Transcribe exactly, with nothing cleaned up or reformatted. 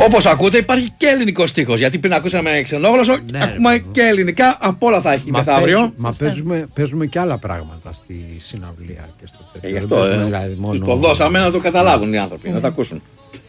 Όπως ακούτε, υπάρχει και ελληνικό στίχος. Γιατί πριν ακούσαμε ξενόγλωσσο, ναι, ακούμε ρε, και ελληνικά. Απ' όλα θα έχει μεθαύριο. Μα παίζουμε, παίζουμε και άλλα πράγματα στη συναυλία και στο τέτοιο. Ε, γι' αυτό. Ε, δηλαδή, μόνο... Τους το δώσαμε να το καταλάβουν οι άνθρωποι, mm. να το ακούσουν.